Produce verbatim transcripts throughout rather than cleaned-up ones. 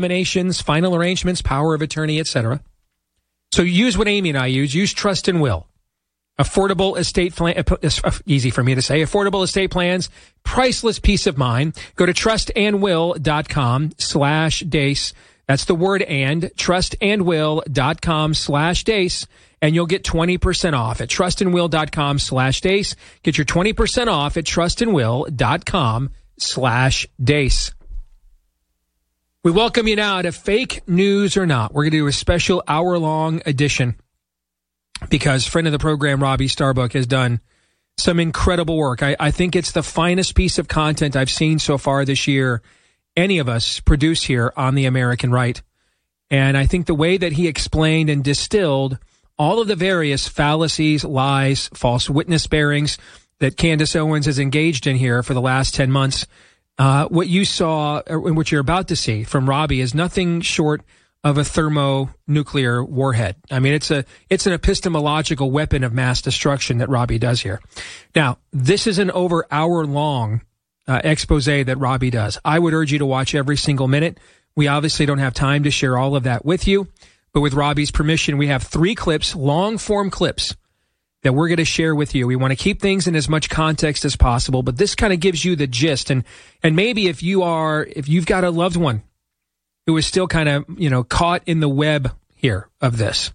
Nominations, final arrangements, power of attorney, et cetera. So use what Amy and I use. Use Trust and Will. Affordable estate plan, easy for me to say. Affordable estate plans, priceless peace of mind. Go to trustandwill.com slash Deace. That's the word and, trustandwill.com slash Deace. And you'll get twenty percent off at trustandwill.com slash Deace. Get your twenty percent off at trustandwill.com slash Deace. We welcome you now to Fake News or Not. We're going to do a special hour-long edition because friend of the program, Robbie Starbuck, has done some incredible work. I, I think it's the finest piece of content I've seen so far this year, any of us produce here on The American Right. And I think the way that he explained and distilled all of the various fallacies, lies, false witness bearings that Candace Owens has engaged in here for the last ten months, uh, what you saw and what you're about to see from Robbie is nothing short of a thermonuclear warhead. I mean, it's a it's an epistemological weapon of mass destruction that Robbie does here. Now, this is an over hour-long uh, expose that Robbie does. I would urge you to watch every single minute. We obviously don't have time to share all of that with you, but with Robbie's permission, we have three clips, long-form clips, that we're going to share with you. We want to keep things in as much context as possible, but this kind of gives you the gist. And and maybe if you are, if you've got a loved one who is still kind of, you know, caught in the web here of this,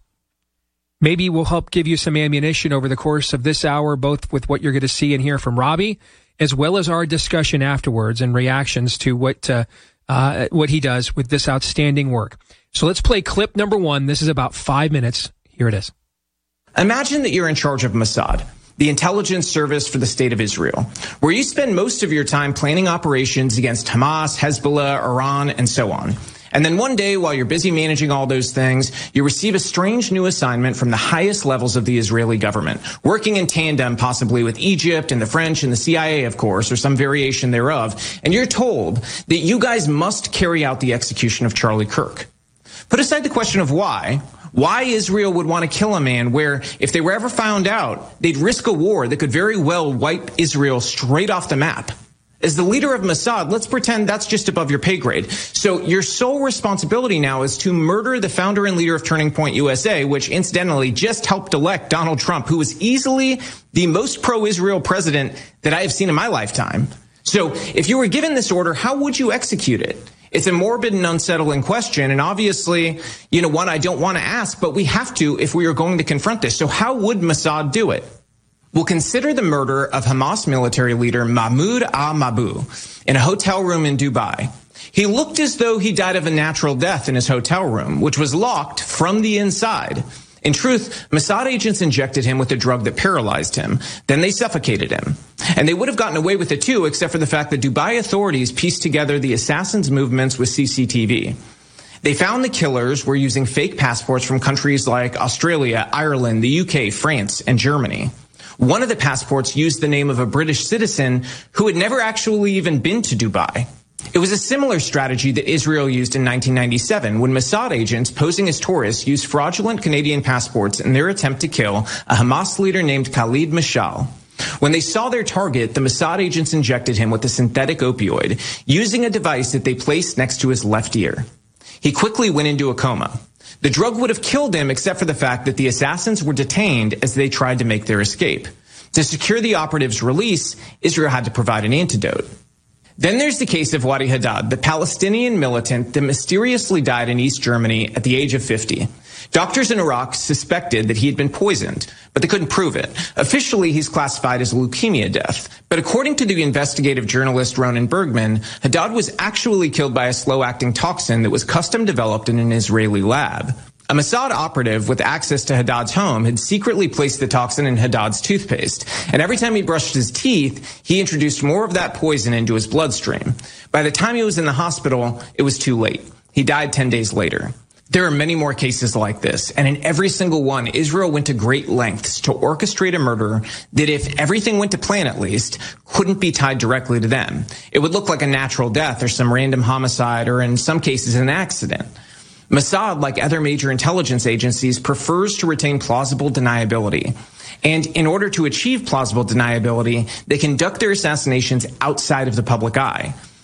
maybe we'll help give you some ammunition over the course of this hour, both with what you're going to see and hear from Robbie, as well as our discussion afterwards and reactions to what uh, uh, what he does with this outstanding work. So let's play clip number one. This is about five minutes. Here it is. Imagine that you're in charge of Mossad, the intelligence service for the state of Israel, where you spend most of your time planning operations against Hamas, Hezbollah, Iran, and so on. And then one day, while you're busy managing all those things, you receive a strange new assignment from the highest levels of the Israeli government, working in tandem possibly with Egypt and the French and the C I A, of course, or some variation thereof. And you're told that you guys must carry out the execution of Charlie Kirk. Put aside the question of why. Why Israel would want to kill a man where, if they were ever found out, they'd risk a war that could very well wipe Israel straight off the map. As the leader of Mossad, let's pretend that's just above your pay grade. So your sole responsibility now is to murder the founder and leader of Turning Point U S A, which incidentally just helped elect Donald Trump, who was easily the most pro-Israel president that I have seen in my lifetime. So if you were given this order, how would you execute it? It's a morbid and unsettling question, and obviously, you know, one I don't want to ask, but we have to if we are going to confront this. So how would Mossad do it? We'll consider the murder of Hamas military leader Mahmoud al-Mabhouh in a hotel room in Dubai. He looked as though he died of a natural death in his hotel room, which was locked from the inside. In truth, Mossad agents injected him with a drug that paralyzed him. Then they suffocated him. And they would have gotten away with it too, except for the fact that Dubai authorities pieced together the assassin's movements with C C T V. They found the killers were using fake passports from countries like Australia, Ireland, the U K, France, and Germany. One of the passports used the name of a British citizen who had never actually even been to Dubai. It was a similar strategy that Israel used in nineteen ninety-seven when Mossad agents posing as tourists used fraudulent Canadian passports in their attempt to kill a Hamas leader named Khalid Mashal. When they saw their target, the Mossad agents injected him with a synthetic opioid using a device that they placed next to his left ear. He quickly went into a coma. The drug would have killed him except for the fact that the assassins were detained as they tried to make their escape. To secure the operative's release, Israel had to provide an antidote. Then there's the case of Wadi Haddad, the Palestinian militant that mysteriously died in East Germany at the age of fifty. Doctors in Iraq suspected that he had been poisoned, but they couldn't prove it. Officially, he's classified as a leukemia death. But according to the investigative journalist Ronan Bergman, Haddad was actually killed by a slow-acting toxin that was custom developed in an Israeli lab. A Mossad operative with access to Haddad's home had secretly placed the toxin in Haddad's toothpaste, and every time he brushed his teeth, he introduced more of that poison into his bloodstream. By the time he was in the hospital, it was too late. He died ten days later. There are many more cases like this, and in every single one, Israel went to great lengths to orchestrate a murder that, if everything went to plan at least, couldn't be tied directly to them. It would look like a natural death or some random homicide or, in some cases, an accident. Mossad, like other major intelligence agencies, prefers to retain plausible deniability. And in order to achieve plausible deniability, they conduct their assassinations outside of the public eye.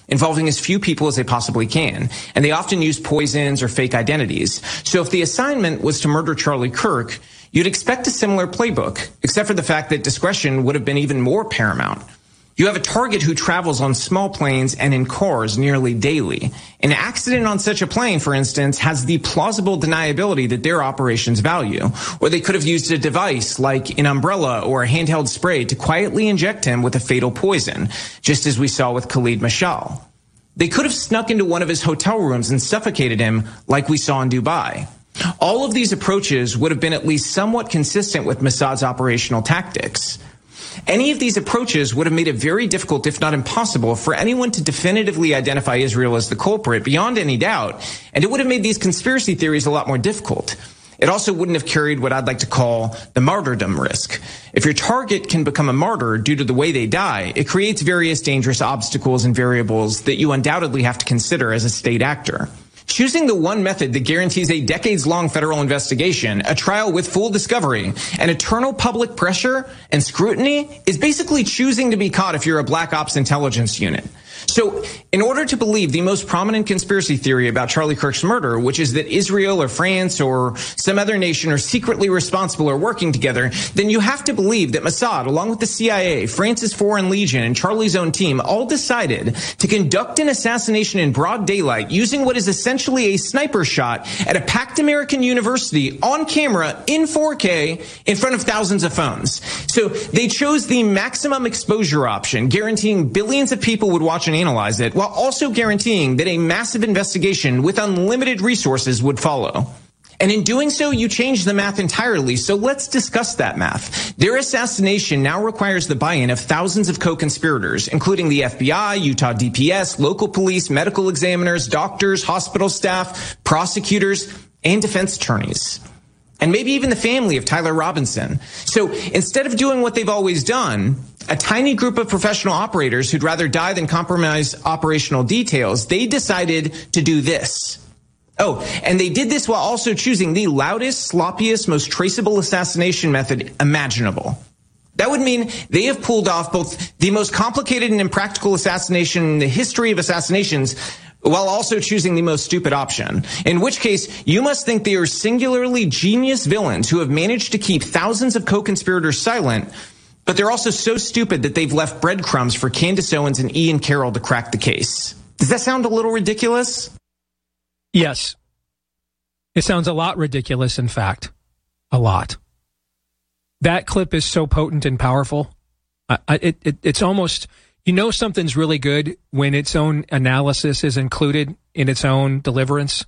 involving as few people as they possibly can, and they often use poisons or fake identities. So if the assignment was to murder Charlie Kirk, you'd expect a similar playbook, except for the fact that discretion would have been even more paramount. You have a target who travels on small planes and in cars nearly daily. An accident on such a plane, for instance, has the plausible deniability that their operations value. Or they could have used a device like an umbrella or a handheld spray to quietly inject him with a fatal poison, just as we saw with Khalid Mashal. They could have snuck into one of his hotel rooms and suffocated him like we saw in Dubai. All of these approaches would have been at least somewhat consistent with Mossad's operational tactics. Any of these approaches would have made it very difficult, if not impossible, for anyone to definitively identify Israel as the culprit beyond any doubt, and it would have made these conspiracy theories a lot more difficult. It also wouldn't have carried what I'd like to call the martyrdom risk. If your target can become a martyr due to the way they die, it creates various dangerous obstacles and variables that you undoubtedly have to consider as a state actor. Choosing the one method that guarantees a decades-long federal investigation, a trial with full discovery, and eternal public pressure and scrutiny is basically choosing to be caught if you're a black ops intelligence unit. So, in order to believe the most prominent conspiracy theory about Charlie Kirk's murder, which is that Israel or France or some other nation are secretly responsible or working together, then you have to believe that Mossad, along with the C I A, France's Foreign Legion, and Charlie's own team, all decided to conduct an assassination in broad daylight using what is essentially a sniper shot at a packed American university on camera in four K in front of thousands of phones. So they chose the maximum exposure option, guaranteeing billions of people would watch and analyze it, while also guaranteeing that a massive investigation with unlimited resources would follow. And in doing so, you change the math entirely, so let's discuss that math. Their assassination now requires the buy-in of thousands of co-conspirators, including the F B I, Utah D P S, local police, medical examiners, doctors, hospital staff, prosecutors, and defense attorneys. And maybe even the family of Tyler Robinson. So instead of doing what they've always done, a tiny group of professional operators who'd rather die than compromise operational details, they decided to do this. Oh, and they did this while also choosing the loudest, sloppiest, most traceable assassination method imaginable. That would mean they have pulled off both the most complicated and impractical assassination in the history of assassinations, while also choosing the most stupid option, in which case you must think they are singularly genius villains who have managed to keep thousands of co-conspirators silent, but they're also so stupid that they've left breadcrumbs for Candace Owens and Ian Carroll to crack the case. Does that sound a little ridiculous? Yes. It sounds a lot ridiculous, in fact. A lot. That clip is so potent and powerful. I, I, it, it, it's almost... You know something's really good when its own analysis is included in its own deliverance.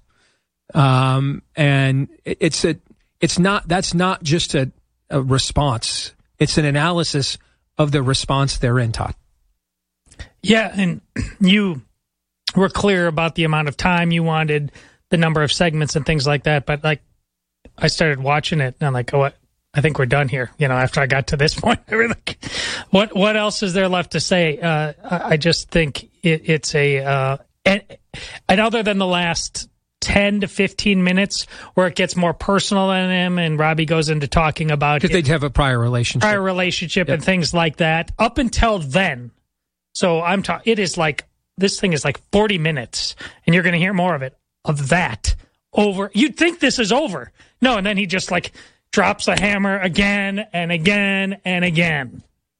Um, and it, it's a, it's not, that's not just a, a response. It's an analysis of the response therein, Todd. Yeah, and you were clear about the amount of time you wanted, the number of segments and things like that, but like, I started watching it and I'm like, oh, what? I think we're done here. You know, after I got to this point, like, what what else is there left to say? Uh, I just think it, it's a uh, and, and other than the last ten to fifteen minutes where it gets more personal in him, and Robbie goes into talking about because they'd have a prior relationship, prior relationship, yep. and things like that. Up until then, so I'm talking. It is like this thing is like forty minutes, and you're going to hear more of it of that over. You'd think this is over, no, and then he just like. Drops a hammer again and again and again.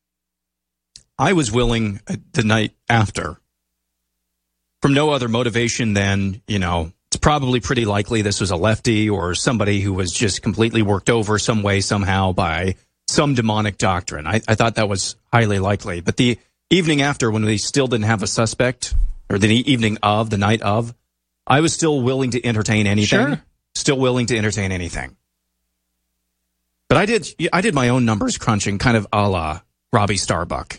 I was willing uh, the night after, from no other motivation than, you know, it's probably pretty likely this was a lefty or somebody who was just completely worked over some way, somehow by some demonic doctrine. I, I thought that was highly likely. But the evening after, when we still didn't have a suspect, or the evening of, the night of, I was still willing to entertain anything. Sure. Still willing to entertain anything. But I did I did my own numbers crunching, kind of a la Robbie Starbuck.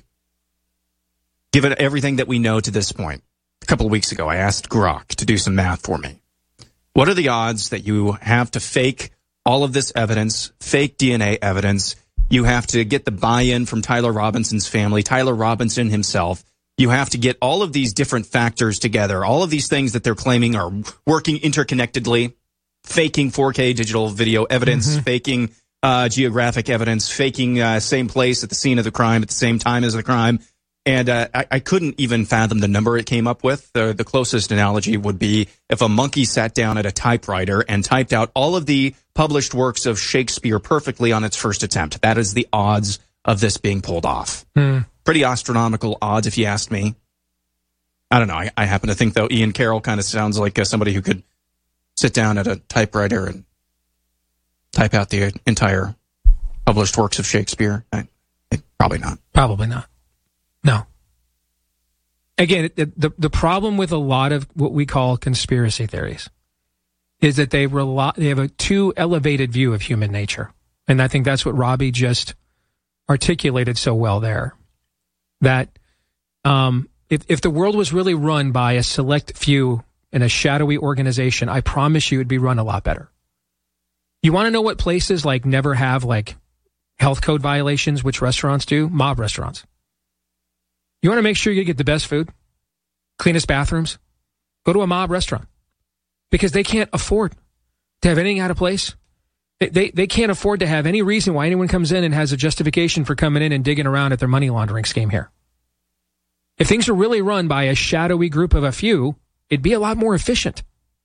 Given everything that we know to this point, a couple of weeks ago, I asked Grok to do some math for me. What are the odds that you have to fake all of this evidence, fake D N A evidence? You have to get the buy-in from Tyler Robinson's family, Tyler Robinson himself. You have to get all of these different factors together, all of these things that they're claiming are working interconnectedly, faking four K digital video evidence, mm-hmm. faking... Uh, geographic evidence, faking uh, same place at the scene of the crime at the same time as the crime. And uh, I, I couldn't even fathom the number it came up with. The, the closest analogy would be if a monkey sat down at a typewriter and typed out all of the published works of Shakespeare perfectly on its first attempt. That is the odds of this being pulled off. Mm. Pretty astronomical odds, if you ask me. I don't know. I, I happen to think, though, Ian Carroll kind of sounds like uh, somebody who could sit down at a typewriter and type out the entire published works of Shakespeare. I, I, probably not. Probably not. No. Again, the, the the problem with a lot of what we call conspiracy theories is that they rely, they have a too elevated view of human nature. And I think that's what Robbie just articulated so well there. That um, if, if the world was really run by a select few in a shadowy organization, I promise you it'd be run a lot better. You want to know what places like never have like health code violations, which restaurants do? Mob restaurants. You want to make sure you get the best food, cleanest bathrooms? Go to a mob restaurant because they can't afford to have anything out of place. They, they, they can't afford to have any reason why anyone comes in and has a justification for coming in and digging around at their money laundering scheme here. If things are really run by a shadowy group of a few, it'd be a lot more efficient.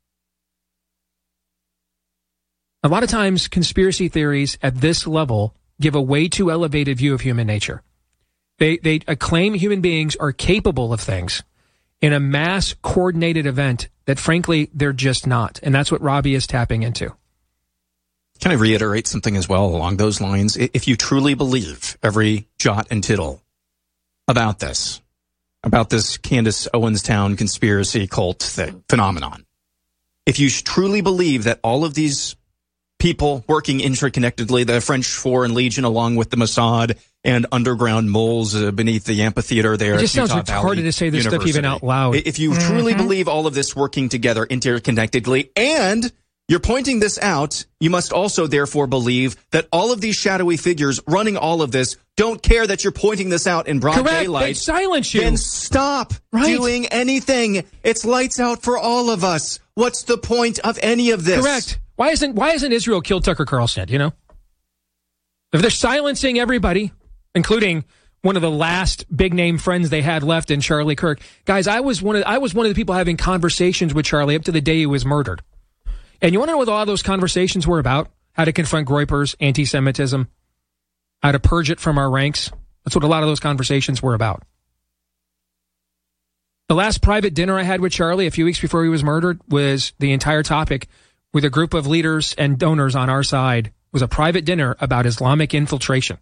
A lot of times, conspiracy theories at this level give a way too elevated view of human nature. They they claim human beings are capable of things in a mass coordinated event that, frankly, they're just not. And that's what Robbie is tapping into. Can I reiterate something as well along those lines? If you truly believe every jot and tittle about this, about this Candace Owens-Town conspiracy cult thing, phenomenon, if you truly believe that all of these people working interconnectedly, the French Foreign Legion along with the Mossad and underground moles uh, beneath the amphitheater there. It just sounds retarded to say this stuff even out loud. If you mm-hmm. truly believe all of this working together interconnectedly, and you're pointing this out, you must also therefore believe that all of these shadowy figures running all of this don't care that you're pointing this out in broad Correct. daylight. They silence you. Then stop right. doing anything. It's lights out for all of us. What's the point of any of this? Correct. Why isn't why isn't Israel killed Tucker Carlson? You know, if they're silencing everybody, including one of the last big name friends they had left in Charlie Kirk, guys, I was one of I was one of the people having conversations with Charlie up to the day he was murdered. And you want to know what a lot of those conversations were about? How to confront groypers, anti-Semitism, how to purge it from our ranks. That's what a lot of those conversations were about. The last private dinner I had with Charlie a few weeks before he was murdered was the entire topic with a group of leaders and donors on our side was a private dinner about Islamic infiltration.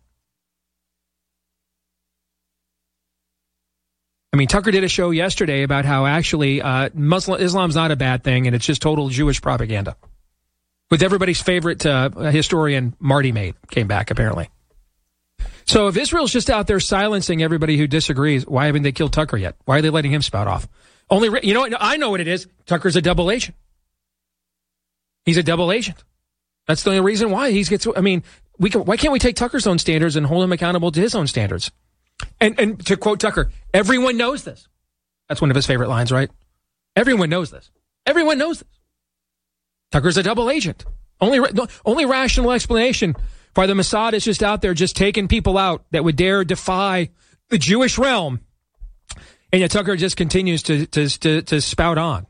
I mean, Tucker did a show yesterday about how actually uh, Muslim Islam's not a bad thing and it's just total Jewish propaganda. With everybody's favorite uh, historian, Marty Maid, came back apparently. So if Israel's just out there silencing everybody who disagrees, why haven't they killed Tucker yet? Why are they letting him spout off? Only, you know, I know what it is. Tucker's a double agent. He's a double agent. That's the only reason why he gets. I mean, we can, why can't we take Tucker's own standards and hold him accountable to his own standards? And and to quote Tucker, everyone knows this. That's one of his favorite lines, right? Everyone knows this. Everyone knows this. Tucker's a double agent. Only only rational explanation why the Mossad is just out there just taking people out that would dare defy the Jewish realm. And yet Tucker just continues to to to, to spout on.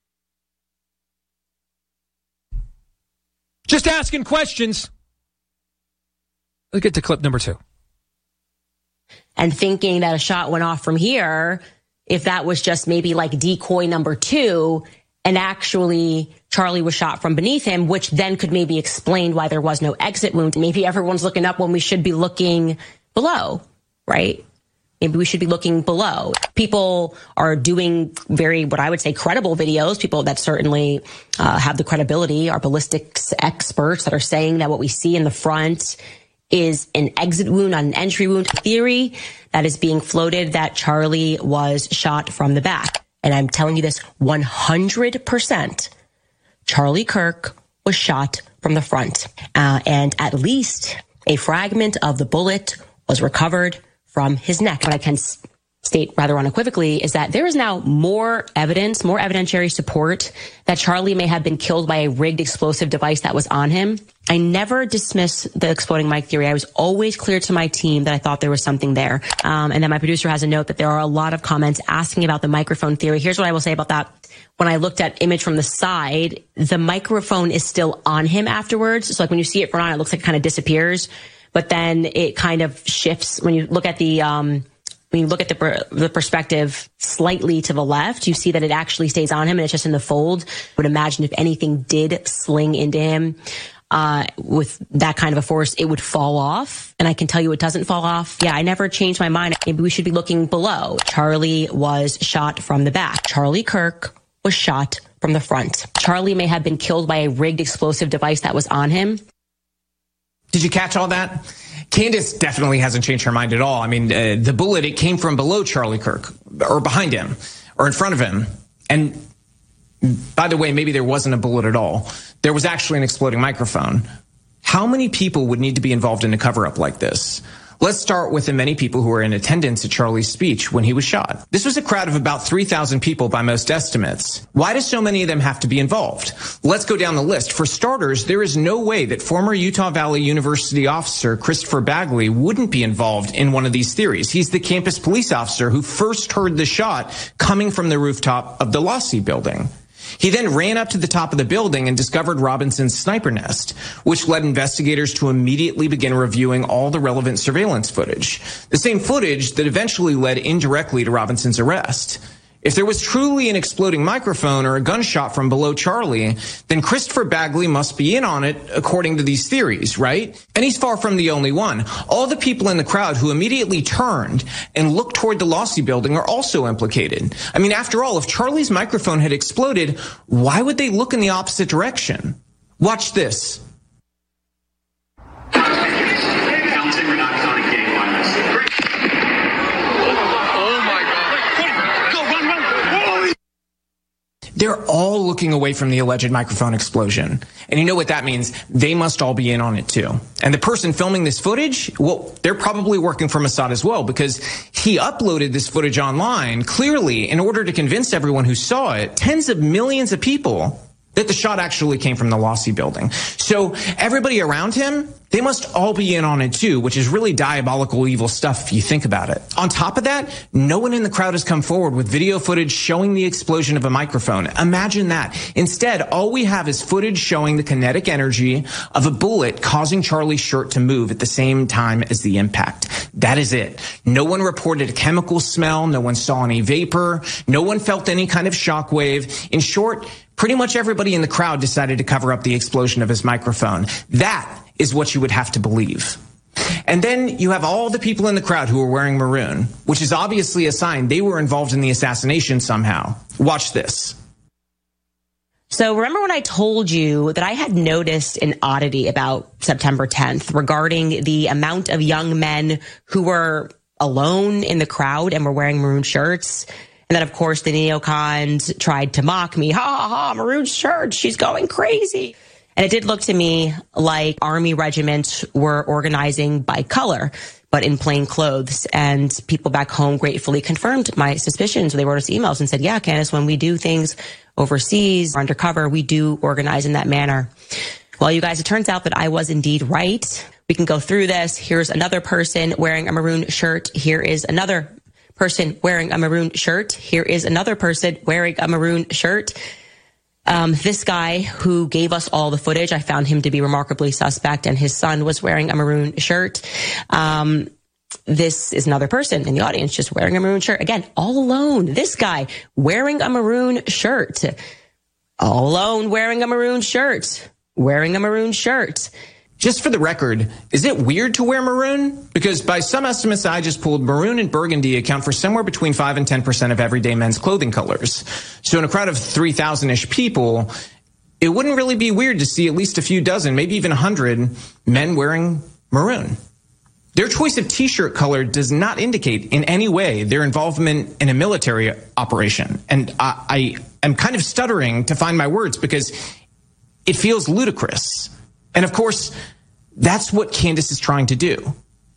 Just asking questions. Let's get to clip number two. And thinking that a shot went off from here, if that was just maybe like decoy number two, and actually Charlie was shot from beneath him, which then could maybe explain why there was no exit wound. Maybe everyone's looking up when we should be looking below, right? Maybe we should be looking below. People are doing very, what I would say, credible videos. People that certainly uh, have the credibility are ballistics experts that are saying that what we see in the front is an exit wound, not an entry wound. Theory that is being floated that Charlie was shot from the back. And I'm telling you this one hundred percent. Charlie Kirk was shot from the front. Uh, and at least a fragment of the bullet was recovered from his neck. But I can say state rather unequivocally is that there is now more evidence, more evidentiary support that Charlie may have been killed by a rigged explosive device that was on him. I never dismiss the exploding mic theory. I was always clear to my team that I thought there was something there. Um, and then my producer has a note that there are a lot of comments asking about the microphone theory. Here's what I will say about that. When I looked at image from the side, the microphone is still on him afterwards. So like when you see it front on, it looks like it kind of disappears, but then it kind of shifts. When you look at the, um, when you look at the, per- the perspective slightly to the left, you see that it actually stays on him and it's just in the fold. I would imagine if anything did sling into him, uh, with that kind of a force, it would fall off. And I can tell you it doesn't fall off. Yeah, I never changed my mind. Maybe we should be looking below. Charlie was shot from the back. Charlie Kirk was shot from the front. Charlie may have been killed by a rigged explosive device that was on him. Did you catch all that? Candace definitely hasn't changed her mind at all. I mean, uh, the bullet, it came from below Charlie Kirk, or behind him, or in front of him. And by the way, maybe there wasn't a bullet at all. There was actually an exploding microphone. How many people would need to be involved in a cover-up like this? Let's start with the many people who were in attendance at Charlie's speech when he was shot. This was a crowd of about three thousand people by most estimates. Why do so many of them have to be involved? Let's go down the list. For starters, there is no way that former Utah Valley University officer Christopher Bagley wouldn't be involved in one of these theories. He's the campus police officer who first heard the shot coming from the rooftop of the Lossie building. He then ran up to the top of the building and discovered Robinson's sniper nest, which led investigators to immediately begin reviewing all the relevant surveillance footage, the same footage that eventually led indirectly to Robinson's arrest. If there was truly an exploding microphone or a gunshot from below Charlie, then Christopher Bagley must be in on it according to these theories, right? And he's far from the only one. All the people in the crowd who immediately turned and looked toward the Lossie building are also implicated. I mean, after all, if Charlie's microphone had exploded, why would they look in the opposite direction? Watch this. They're all looking away from the alleged microphone explosion. And you know what that means? They must all be in on it too. And the person filming this footage, well, they're probably working for Mossad as well, because he uploaded this footage online clearly in order to convince everyone who saw it, tens of millions of people, that the shot actually came from the Lossie building. So everybody around him, they must all be in on it too, which is really diabolical, evil stuff if you think about it. On top of that, no one in the crowd has come forward with video footage showing the explosion of a microphone. Imagine that. Instead, all we have is footage showing the kinetic energy of a bullet causing Charlie's shirt to move at the same time as the impact. That is it. No one reported a chemical smell. No one saw any vapor. No one felt any kind of shockwave. In short, pretty much everybody in the crowd decided to cover up the explosion of his microphone. That is what you would have to believe. And then you have all the people in the crowd who are wearing maroon, which is obviously a sign they were involved in the assassination somehow. Watch this. So remember when I told you that I had noticed an oddity about September tenth regarding the amount of young men who were alone in the crowd and were wearing maroon shirts? And then, of course, the neocons tried to mock me. Ha, ha, ha, maroon shirt, she's going crazy. And it did look to me like army regiments were organizing by color, but in plain clothes. And people back home gratefully confirmed my suspicions. They wrote us emails and said, yeah, Candace, when we do things overseas or undercover, we do organize in that manner. Well, you guys, it turns out that I was indeed right. We can go through this. Here's another person wearing a maroon shirt. Here is another person wearing a maroon shirt. Here is another person wearing a maroon shirt. Um, this guy who gave us all the footage, I found him to be remarkably suspect, and his son was wearing a maroon shirt. Um, this is another person in the audience just wearing a maroon shirt. Again, all alone. This guy wearing a maroon shirt. All alone wearing a maroon shirt. Wearing a maroon shirt. Just for the record, is it weird to wear maroon? Because by some estimates I just pulled, maroon and burgundy account for somewhere between five and ten percent of everyday men's clothing colors. So in a crowd of three thousand-ish people, it wouldn't really be weird to see at least a few dozen, maybe even a hundred men wearing maroon. Their choice of t-shirt color does not indicate in any way their involvement in a military operation. And I, I am kind of stuttering to find my words because it feels ludicrous. And of course, that's what Candace is trying to do.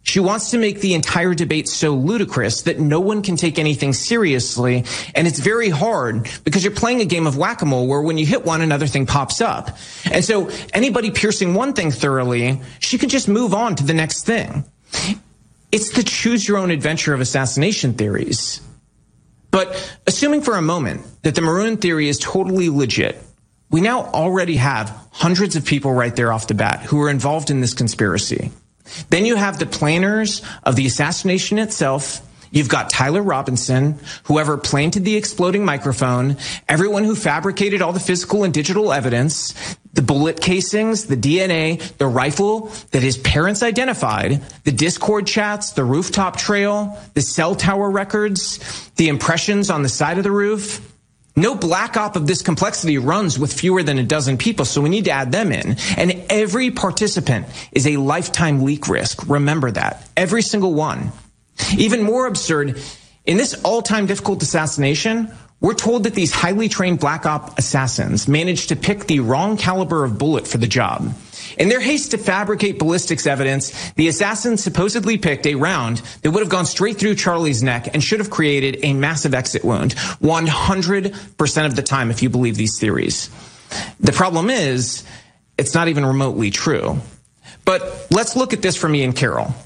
She wants to make the entire debate so ludicrous that no one can take anything seriously. And it's very hard because you're playing a game of whack-a-mole where when you hit one, another thing pops up. And so anybody piercing one thing thoroughly, she can just move on to the next thing. It's the choose your own adventure of assassination theories. But assuming for a moment that the Maroon theory is totally legit, we now already have hundreds of people right there off the bat who are involved in this conspiracy. Then you have the planners of the assassination itself. You've got Tyler Robinson, whoever planted the exploding microphone, everyone who fabricated all the physical and digital evidence, the bullet casings, the D N A, the rifle that his parents identified, the Discord chats, the rooftop trail, the cell tower records, the impressions on the side of the roof. No black op of this complexity runs with fewer than a dozen people, so we need to add them in. And every participant is a lifetime leak risk. Remember that. Every single one. Even more absurd, in this all-time difficult assassination, we're told that these highly trained black op assassins managed to pick the wrong caliber of bullet for the job. In their haste to fabricate ballistics evidence, the assassins supposedly picked a round that would have gone straight through Charlie's neck and should have created a massive exit wound one hundred percent of the time, if you believe these theories. The problem is, it's not even remotely true. But let's look at this from Ian Carroll.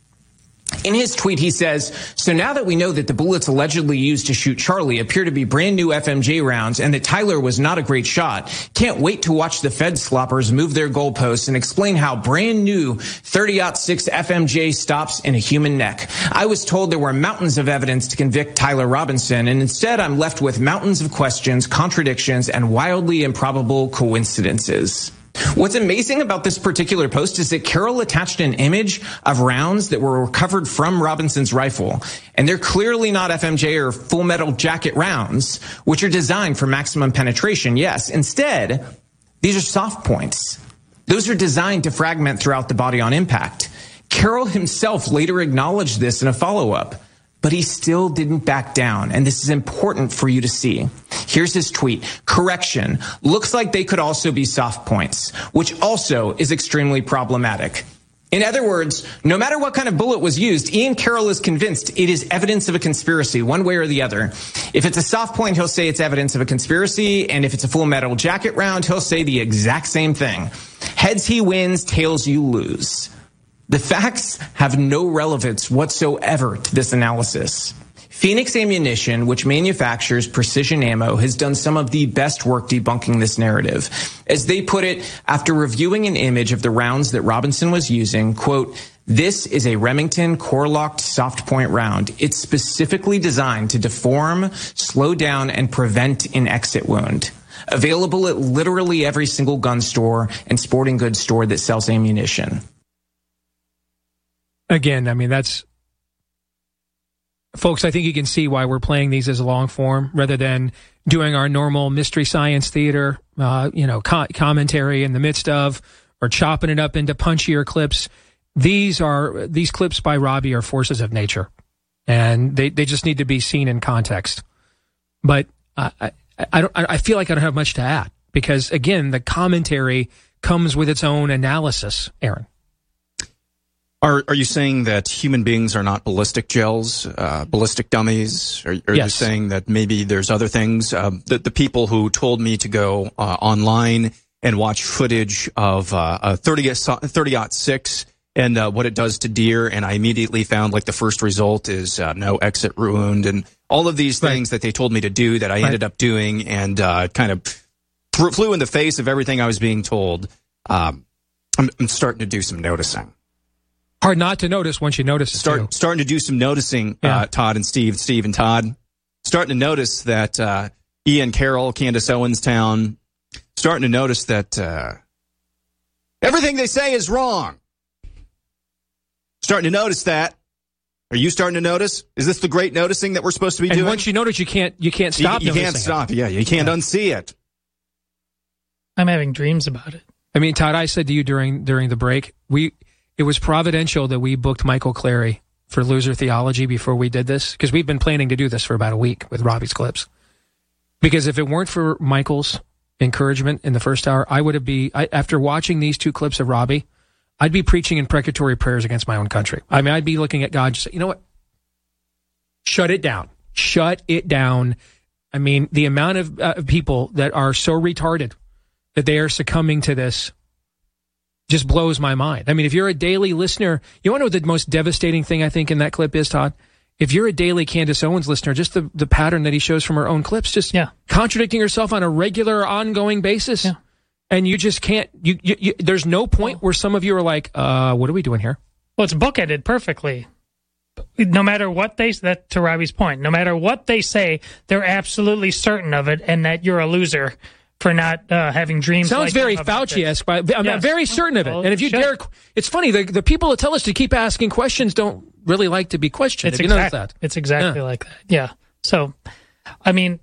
In his tweet, he says, so now that we know that the bullets allegedly used to shoot Charlie appear to be brand new F M J rounds and that Tyler was not a great shot, can't wait to watch the Fed sloppers move their goalposts and explain how brand new thirty aught six F M J stops in a human neck. I was told there were mountains of evidence to convict Tyler Robinson, and instead I'm left with mountains of questions, contradictions, and wildly improbable coincidences. What's amazing about this particular post is that Carroll attached an image of rounds that were recovered from Robinson's rifle, and they're clearly not F M J or Full Metal Jacket rounds, which are designed for maximum penetration. Yes, instead, these are soft points. Those are designed to fragment throughout the body on impact. Carroll himself later acknowledged this in a follow-up, but he still didn't back down, and this is important for you to see. Here's his tweet. Correction. Looks like they could also be soft points, which also is extremely problematic. In other words, no matter what kind of bullet was used, Ian Carroll is convinced it is evidence of a conspiracy, one way or the other. If it's a soft point, he'll say it's evidence of a conspiracy, and if it's a Full Metal Jacket round, he'll say the exact same thing. Heads he wins, tails you lose. The facts have no relevance whatsoever to this analysis. Phoenix Ammunition, which manufactures precision ammo, has done some of the best work debunking this narrative. As they put it, after reviewing an image of the rounds that Robinson was using, quote, this is a Remington core-locked soft point round. It's specifically designed to deform, slow down, and prevent an exit wound. Available at literally every single gun store and sporting goods store that sells ammunition. Again, I mean, that's... Folks, I think you can see why we're playing these as a long form rather than doing our normal Mystery Science Theater, uh, you know, co- commentary in the midst of, or chopping it up into punchier clips. These are, these clips by Robbie are forces of nature, and they, they just need to be seen in context. But I, I, I don't, I feel like I don't have much to add because, again, the commentary comes with its own analysis, Aaron. Are are you saying that human beings are not ballistic gels, uh, ballistic dummies? Are, are yes. you saying that maybe there's other things? Uh, the, the people who told me to go uh, online and watch footage of uh, a thirty aught six and uh, what it does to deer, and I immediately found like the first result is uh, no exit wound, and all of these things right. that they told me to do that I right. ended up doing, and uh, kind of th- flew in the face of everything I was being told. Um, I'm, I'm starting to do some noticing. Hard not to notice once you notice it, Start, too. Starting to do some noticing, yeah. uh, Todd and Steve, Steve and Todd. Starting to notice that uh, Ian Carroll, Candace Owens Town, starting to notice that uh, everything they say is wrong. Starting to notice that. Are you starting to notice? Is this the great noticing that we're supposed to be and doing? And once you notice, you can't you can't stop. You, you can't stop. It. Yeah, you can't yeah. unsee it. I'm having dreams about it. I mean, Todd, I said to you during during the break, we. It was providential that we booked Michael Clary for Loser Theology before we did this, because we've been planning to do this for about a week with Robbie's clips. Because if it weren't for Michael's encouragement in the first hour, I would have be I, after watching these two clips of Robbie, I'd be preaching imprecatory prayers against my own country. I mean, I'd be looking at God and just say, you know what? Shut it down. Shut it down. I mean, the amount of uh, people that are so retarded that they are succumbing to this just blows my mind. I mean, if you're a daily listener, you want to know what the most devastating thing I think in that clip is, Todd? If you're a daily Candace Owens listener, just the, the pattern that he shows from her own clips, just yeah. contradicting herself on a regular, ongoing basis. Yeah. And you just can't, you, you, you, there's no point where some of you are like, uh, what are we doing here? Well, it's bookended perfectly. No matter what they, that to Robbie's point, no matter what they say, they're absolutely certain of it and that you're a loser for not uh, having dreams. Sounds like very Fauci-esque, but I'm yes. not very certain of it. Well, and if you should. dare, it's funny, the, the people that tell us to keep asking questions don't really like to be questioned. It's Have you exact, noticed that? It's exactly yeah. like that. Yeah. So, I mean,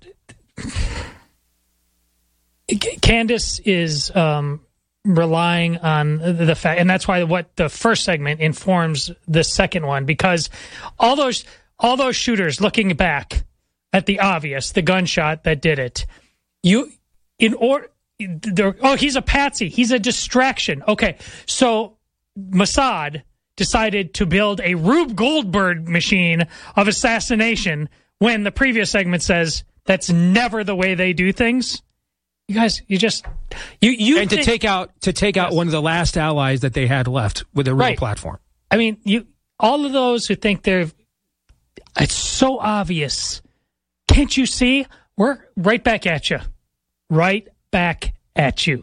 Candace is um, relying on the fact, and that's why what the first segment informs the second one, because all those all those shooters looking back at the obvious, the gunshot that did it, you in order. Oh, he's a patsy. He's a distraction. Okay, so Mossad decided to build a Rube Goldberg machine of assassination when the previous segment says that's never the way they do things. You guys, you just you you and think, to take out to take out yes. one of the last allies that they had left with a real right. platform. I mean, you all of those who think they're it's so obvious. Can't you see? We're right back at you. Right back at you.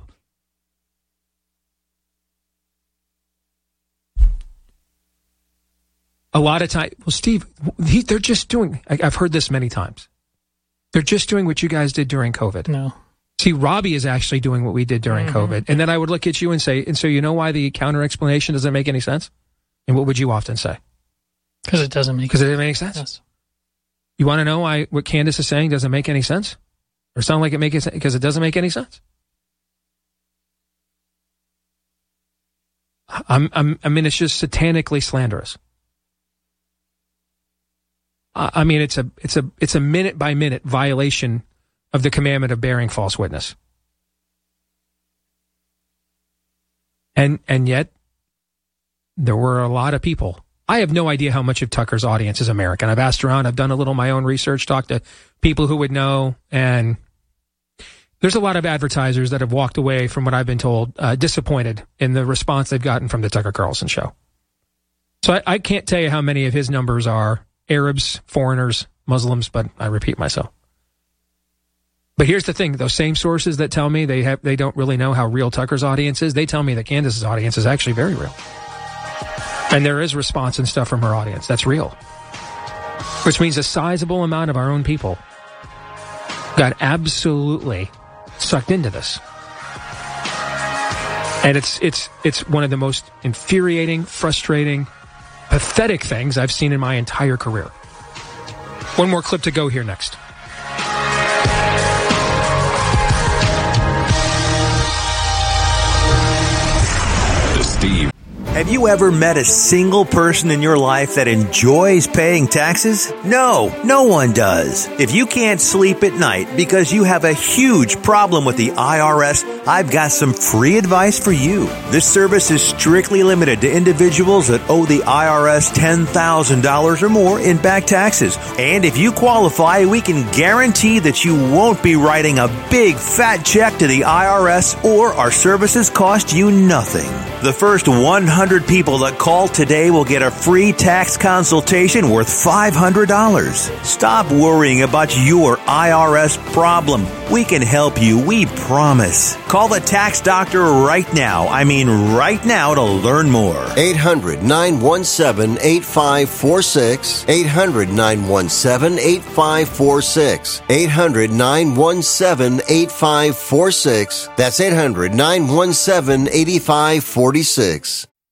A lot of time, well, Steve, he, they're just doing, I, I've heard this many times. They're just doing what you guys did during COVID. No. See, Robbie is actually doing what we did during mm-hmm. COVID. And then I would look at you and say, and so you know why the counter explanation doesn't make any sense? And what would you often say? Because it doesn't make Because it doesn't make any sense? Yes. You want to know why what Candace is saying doesn't make any sense? Or sound like it makes sense? Because it doesn't make any sense. I'm, I'm, I mean, it's just satanically slanderous. I mean, it's a, it's a, it's a minute by minute violation of the commandment of bearing false witness. And, and yet there were a lot of people. I have no idea how much of Tucker's audience is American. I've asked around. I've done a little of my own research, talked to people who would know. And there's a lot of advertisers that have walked away from what I've been told, uh, disappointed in the response they've gotten from the Tucker Carlson show. So I, I can't tell you how many of his numbers are Arabs, foreigners, Muslims, but I repeat myself. But here's the thing, those same sources that tell me they have they don't really know how real Tucker's audience is, they tell me that Candace's audience is actually very real. And there is response and stuff from her audience. That's real. Which means a sizable amount of our own people got absolutely sucked into this. And it's it's it's one of the most infuriating, frustrating, pathetic things I've seen in my entire career. One more clip to go here next. The Steve. Have you ever met a single person in your life that enjoys paying taxes? No, no one does. If you can't sleep at night because you have a huge problem with the I R S, I've got some free advice for you. This service is strictly limited to individuals that owe the I R S ten thousand dollars or more in back taxes. And if you qualify, we can guarantee that you won't be writing a big fat check to the I R S, or our services cost you nothing. The first one hundred people that call today will get a free tax consultation worth five hundred dollars. Stop worrying about your I R S problem. We can help you, we promise. Call the tax doctor right now. I mean right now to learn more. eight hundred, nine one seven, eight five four six. eight hundred, nine one seven, eight five four six. eight hundred, nine one seven, eight five four six. That's eight hundred, nine one seven, eight five four six.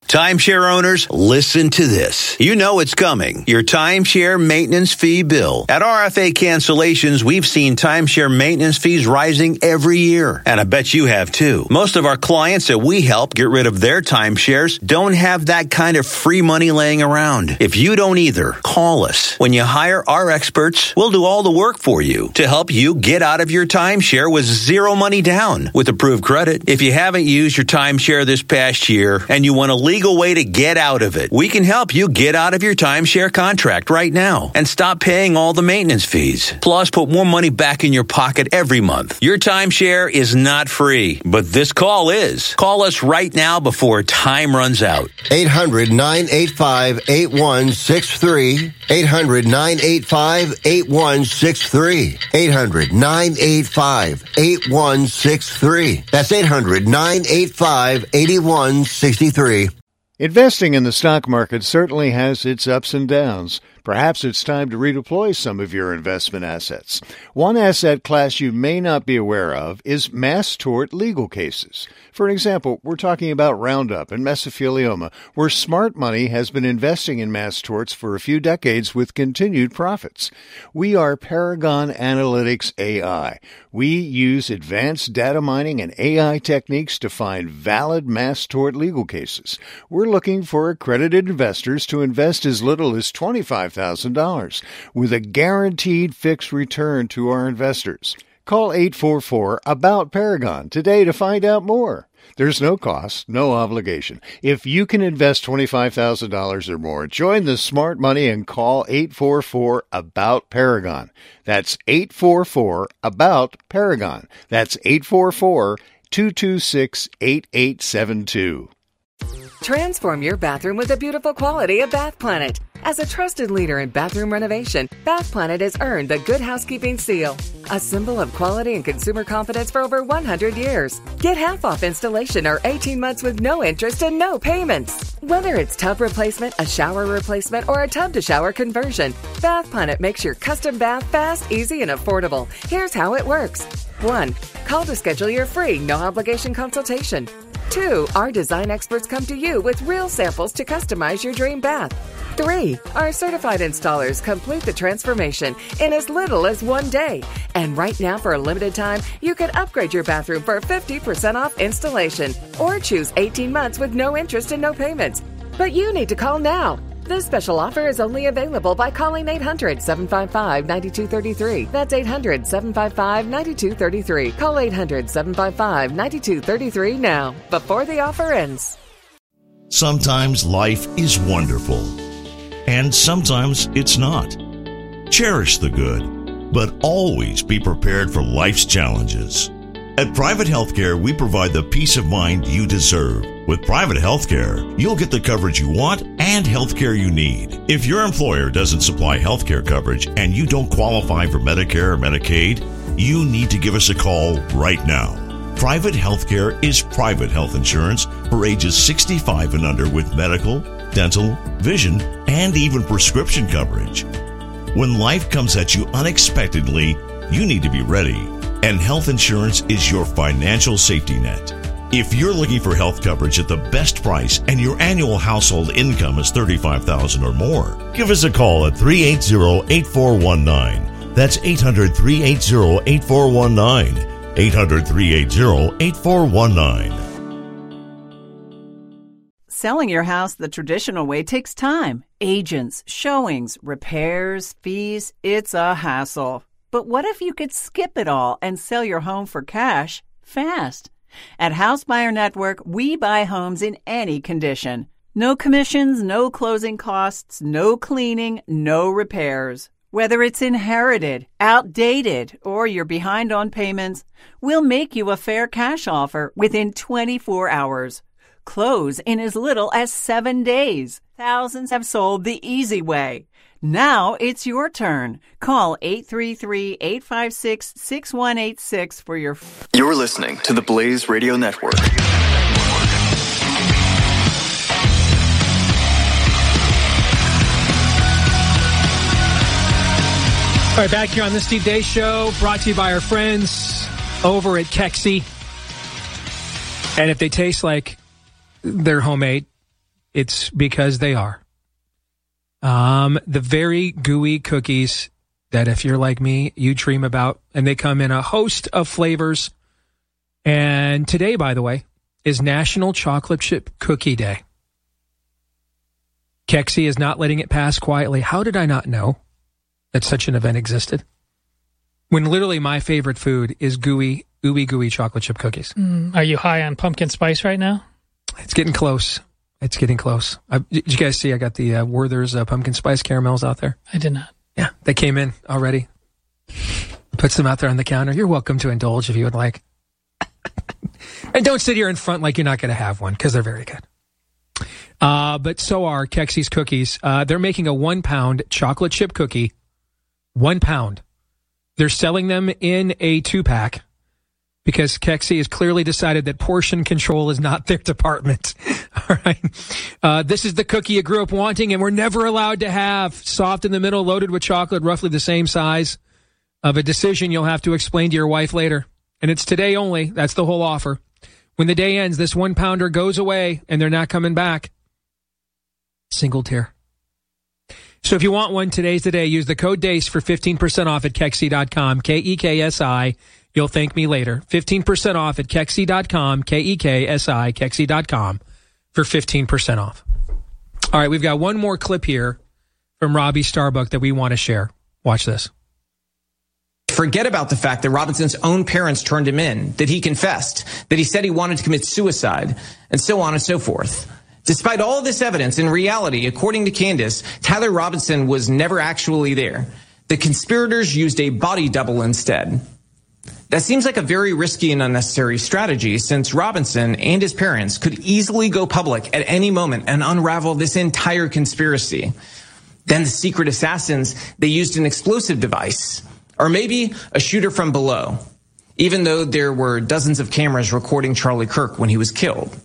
Timeshare owners, listen to this. You know it's coming. Your timeshare maintenance fee bill. At R F A Cancellations, we've seen timeshare maintenance fees rising every year. And I bet you have too. Most of our clients that we help get rid of their timeshares don't have that kind of free money laying around. If you don't either, call us. When you hire our experts, we'll do all the work for you to help you get out of your timeshare with zero money down with approved credit. If you haven't used your timeshare this past year and you want to leave legal way to get out of it, we can help you get out of your timeshare contract right now and stop paying all the maintenance fees. Plus, put more money back in your pocket every month. Your timeshare is not free, but this call is. Call us right now before time runs out. eight hundred, nine eight five, eight one six three. eight hundred, nine eight five, eight one six three. eight hundred, nine eight five, eight one six three. That's eight hundred, nine eight five, eight one six three. Investing in the stock market certainly has its ups and downs. Perhaps it's time to redeploy some of your investment assets. One asset class you may not be aware of is mass tort legal cases. For example, we're talking about Roundup and mesothelioma, where smart money has been investing in mass torts for a few decades with continued profits. We are Paragon Analytics A I. We use advanced data mining and A I techniques to find valid mass tort legal cases. We're looking for accredited investors to invest as little as twenty-five thousand dollars with a guaranteed fixed return to our investors. Call eight four four, A B O U T, Paragon today to find out more. There's no cost, no obligation. If you can invest twenty-five thousand dollars or more, join the smart money and call eight four four, A B O U T, Paragon. That's eight four four, A B O U T, Paragon. That's eight four four, two two six, eight eight seven two. Transform your bathroom with the beautiful quality of Bath Planet. As a trusted leader in bathroom renovation, Bath Planet has earned the Good Housekeeping seal, a symbol of quality and consumer confidence for over one hundred years. Get half off installation or eighteen months with no interest and no payments. Whether it's tub replacement, a shower replacement, or a tub-to-shower conversion, Bath Planet makes your custom bath fast, easy, and affordable. Here's how it works. One, call to schedule your free, no-obligation consultation. Two, our design experts come to you with real samples to customize your dream bath. Three, our certified installers complete the transformation in as little as one day. And right now, for a limited time, you can upgrade your bathroom for fifty percent off installation or choose eighteen months with no interest and no payments. But you need to call now. This special offer is only available by calling eight hundred, seven five five, nine two three three. That's eight hundred, seven five five, nine two three three. Call eight hundred, seven five five, nine two three three now, before the offer ends. Sometimes life is wonderful, and sometimes it's not. Cherish the good, but always be prepared for life's challenges. At Private Healthcare, we provide the peace of mind you deserve. With Private Healthcare, you'll get the coverage you want and healthcare you need. If your employer doesn't supply healthcare coverage and you don't qualify for Medicare or Medicaid, you need to give us a call right now. Private Healthcare is private health insurance for ages sixty-five and under with medical, dental, vision, and even prescription coverage. When life comes at you unexpectedly, you need to be ready. And health insurance is your financial safety net. If you're looking for health coverage at the best price and your annual household income is thirty-five thousand dollars or more, give us a call at three eight zero, eight four one nine. That's eight hundred, three eight zero, eight four one nine. eight hundred, three eight zero, eight four one nine. Selling your house the traditional way takes time. Agents, showings, repairs, fees. It's a hassle. But what if you could skip it all and sell your home for cash fast? At House Buyer Network, we buy homes in any condition. No commissions, no closing costs, no cleaning, no repairs. Whether it's inherited, outdated, or you're behind on payments, we'll make you a fair cash offer within twenty-four hours. Close in as little as seven days. Thousands have sold the easy way. Now it's your turn. Call eight three three, eight five six, six one eight six for your... F- You're listening to the Blaze Radio Network. All right, back here on the Steve Deace Show, brought to you by our friends over at Kexi. And if they taste like they're homemade, it's because they are. Um, the very gooey cookies that if you're like me, you dream about, and they come in a host of flavors. And today, by the way, is National Chocolate Chip Cookie Day. Kexi is not letting it pass quietly. How did I not know that such an event existed? When literally my favorite food is gooey, ooey gooey chocolate chip cookies. Mm, are you high on pumpkin spice right now? It's getting close. It's getting close. I, did you guys see I got the uh, Werther's uh, pumpkin spice caramels out there? I did not. Yeah, they came in already. Puts them out there on the counter. You're welcome to indulge if you would like. And don't sit here in front like you're not going to have one, because they're very good. Uh, but so are Kexi's cookies. Uh, they're making a one-pound chocolate chip cookie. One pound. They're selling them in a two-pack because Kexi has clearly decided that portion control is not their department. All right. Uh, this is the cookie you grew up wanting and were never allowed to have. Soft in the middle, loaded with chocolate, roughly the same size of a decision you'll have to explain to your wife later. And it's today only. That's the whole offer. When the day ends, this one-pounder goes away and they're not coming back. Single tier. So if you want one, today's the day. Use the code DEACE for fifteen percent off at Kexi dot com, K E K S I. You'll thank me later. fifteen percent off at Kexi dot com, K E K S I, Kexi dot com for fifteen percent off. All right, we've got one more clip here from Robbie Starbuck that we want to share. Watch this. Forget about the fact that Robinson's own parents turned him in, that he confessed, that he said he wanted to commit suicide, and so on and so forth. Despite all this evidence, in reality, according to Candace, Tyler Robinson was never actually there. The conspirators used a body double instead. That seems like a very risky and unnecessary strategy, since Robinson and his parents could easily go public at any moment and unravel this entire conspiracy. Then the secret assassins, they used an explosive device, or maybe a shooter from below, even though there were dozens of cameras recording Charlie Kirk when he was killed.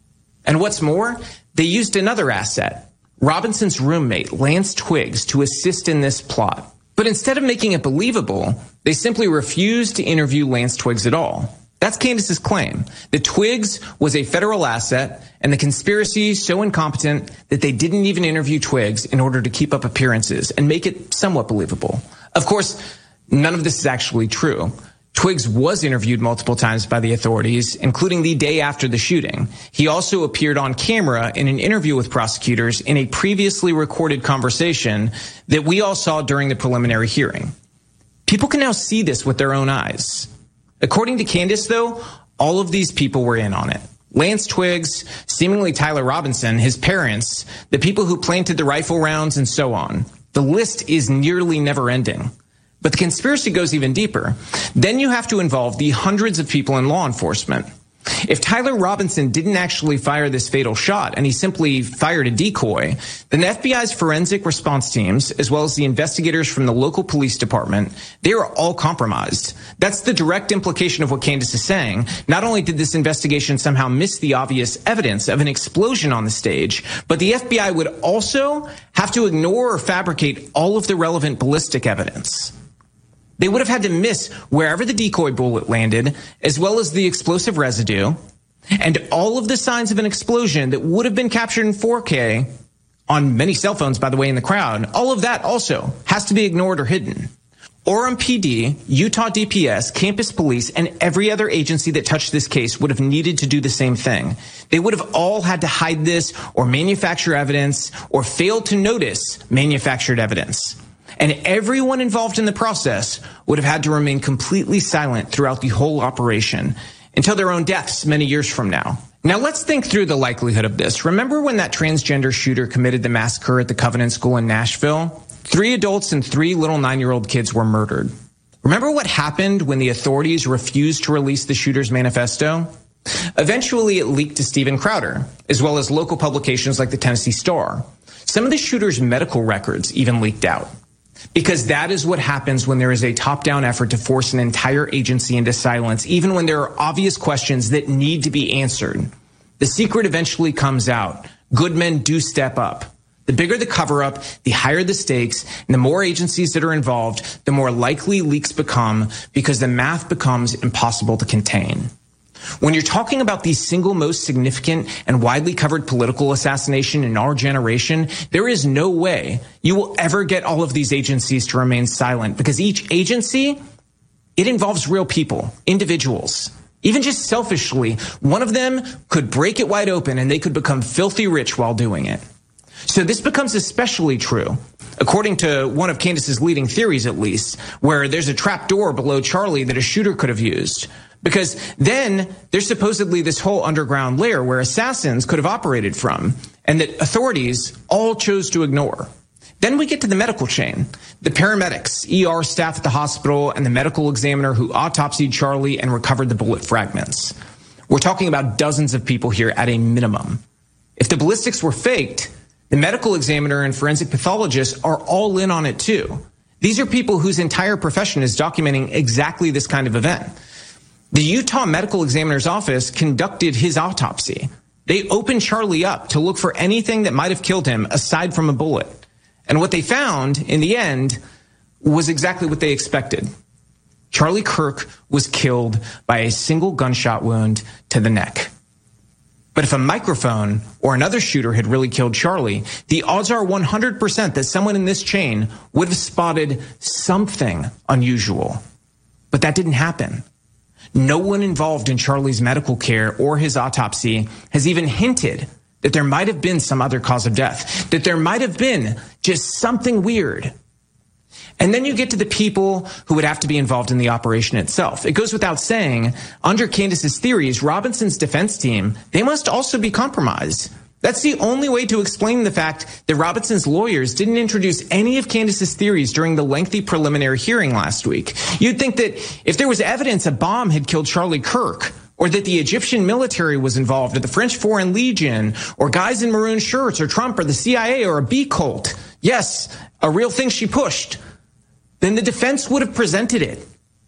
And what's more, they used another asset, Robinson's roommate, Lance Twiggs, to assist in this plot. But instead of making it believable, they simply refused to interview Lance Twiggs at all. That's Candace's claim, that Twiggs was a federal asset and the conspiracy so incompetent that they didn't even interview Twiggs in order to keep up appearances and make it somewhat believable. Of course, none of this is actually true. Twiggs was interviewed multiple times by the authorities, including the day after the shooting. He also appeared on camera in an interview with prosecutors in a previously recorded conversation that we all saw during the preliminary hearing. People can now see this with their own eyes. According to Candace, though, all of these people were in on it. Lance Twiggs, seemingly Tyler Robinson, his parents, the people who planted the rifle rounds, and so on. The list is nearly never ending. But the conspiracy goes even deeper. Then you have to involve the hundreds of people in law enforcement. If Tyler Robinson didn't actually fire this fatal shot and he simply fired a decoy, then the F B I's forensic response teams, as well as the investigators from the local police department, they are all compromised. That's the direct implication of what Candace is saying. Not only did this investigation somehow miss the obvious evidence of an explosion on the stage, but the F B I would also have to ignore or fabricate all of the relevant ballistic evidence. They would have had to miss wherever the decoy bullet landed, as well as the explosive residue, and all of the signs of an explosion that would have been captured in four K on many cell phones, by the way, in the crowd. All of that also has to be ignored or hidden. Orem P D, Utah D P S, Campus Police, and every other agency that touched this case would have needed to do the same thing. They would have all had to hide this or manufacture evidence or fail to notice manufactured evidence. And everyone involved in the process would have had to remain completely silent throughout the whole operation until their own deaths many years from now. Now let's think through the likelihood of this. Remember when that transgender shooter committed the massacre at the Covenant School in Nashville? Three adults and three little nine-year-old kids were murdered. Remember what happened when the authorities refused to release the shooter's manifesto? Eventually, it leaked to Steven Crowder, as well as local publications like the Tennessee Star. Some of the shooter's medical records even leaked out. Because that is what happens when there is a top-down effort to force an entire agency into silence, even when there are obvious questions that need to be answered. The secret eventually comes out. Good men do step up. The bigger the cover-up, the higher the stakes, and the more agencies that are involved, the more likely leaks become because the math becomes impossible to contain. When you're talking about the single most significant and widely covered political assassination in our generation, there is no way you will ever get all of these agencies to remain silent, because each agency, it involves real people, individuals. Even just selfishly, one of them could break it wide open and they could become filthy rich while doing it. So this becomes especially true, according to one of Candace's leading theories at least, where there's a trap door below Charlie that a shooter could have used. Because then there's supposedly this whole underground layer where assassins could have operated from, and that authorities all chose to ignore. Then we get to the medical chain. The paramedics, E R staff at the hospital, and the medical examiner who autopsied Charlie and recovered the bullet fragments. We're talking about dozens of people here at a minimum. If the ballistics were faked, the medical examiner and forensic pathologists are all in on it too. These are people whose entire profession is documenting exactly this kind of event. The Utah Medical Examiner's Office conducted his autopsy. They opened Charlie up to look for anything that might have killed him aside from a bullet. And what they found, in the end, was exactly what they expected. Charlie Kirk was killed by a single gunshot wound to the neck. But if a microphone or another shooter had really killed Charlie, the odds are one hundred percent that someone in this chain would have spotted something unusual. But that didn't happen. No one involved in Charlie's medical care or his autopsy has even hinted that there might have been some other cause of death, that there might have been just something weird. And then you get to the people who would have to be involved in the operation itself. It goes without saying, under Candace's theories, Robinson's defense team, they must also be compromised. That's the only way to explain the fact that Robinson's lawyers didn't introduce any of Candace's theories during the lengthy preliminary hearing last week. You'd think that if there was evidence a bomb had killed Charlie Kirk, or that the Egyptian military was involved, or the French Foreign Legion, or guys in maroon shirts, or Trump, or the C I A, or a B cult, yes, a real thing she pushed, then the defense would have presented it.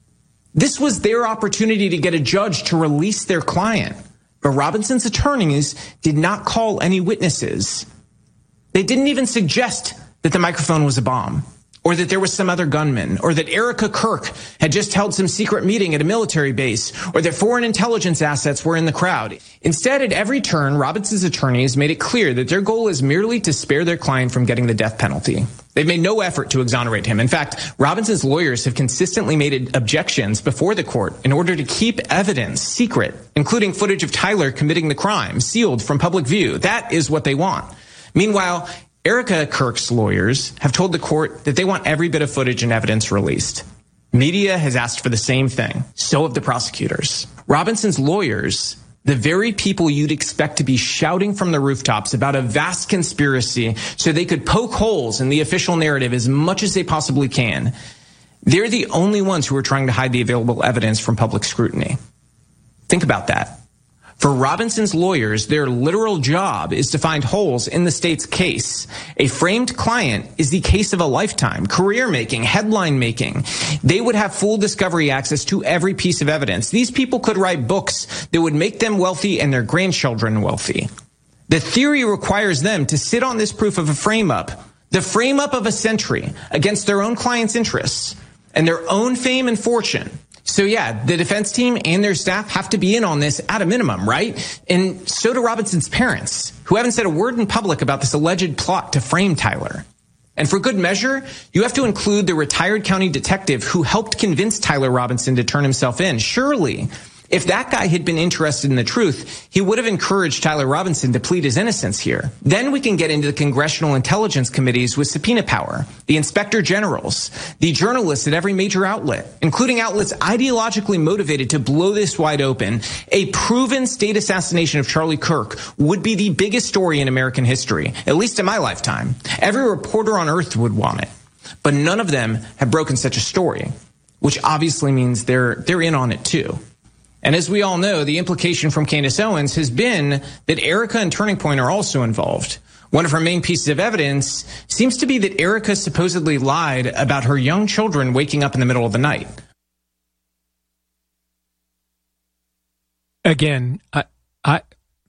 This was their opportunity to get a judge to release their client. But Robinson's attorneys did not call any witnesses. They didn't even suggest that the microphone was a bomb, or that there was some other gunman, or that Erica Kirk had just held some secret meeting at a military base, or that foreign intelligence assets were in the crowd. Instead, at every turn, Robinson's attorneys made it clear that their goal is merely to spare their client from getting the death penalty. They've made no effort to exonerate him. In fact, Robinson's lawyers have consistently made objections before the court in order to keep evidence secret, including footage of Tyler committing the crime, sealed from public view. That is what they want. Meanwhile, Erica Kirk's lawyers have told the court that they want every bit of footage and evidence released. Media has asked for the same thing. So have the prosecutors. Robinson's lawyers, the very people you'd expect to be shouting from the rooftops about a vast conspiracy so they could poke holes in the official narrative as much as they possibly can, they're the only ones who are trying to hide the available evidence from public scrutiny. Think about that. For Robinson's lawyers, their literal job is to find holes in the state's case. A framed client is the case of a lifetime, career making, headline making. They would have full discovery access to every piece of evidence. These people could write books that would make them wealthy and their grandchildren wealthy. The theory requires them to sit on this proof of a frame up, the frame up of a century, against their own clients' interests and their own fame and fortune. So yeah, the defense team and their staff have to be in on this at a minimum, right? And so do Robinson's parents, who haven't said a word in public about this alleged plot to frame Tyler. And for good measure, you have to include the retired county detective who helped convince Tyler Robinson to turn himself in. Surely, if that guy had been interested in the truth, he would have encouraged Tyler Robinson to plead his innocence here. Then we can get into the congressional intelligence committees with subpoena power, the inspector generals, the journalists at every major outlet, including outlets ideologically motivated to blow this wide open. A proven state assassination of Charlie Kirk would be the biggest story in American history, at least in my lifetime. Every reporter on earth would want it. But none of them have broken such a story, which obviously means they're they're in on it too. And as we all know, the implication from Candace Owens has been that Erica and Turning Point are also involved. One of her main pieces of evidence seems to be that Erica supposedly lied about her young children waking up in the middle of the night. Again, I, I,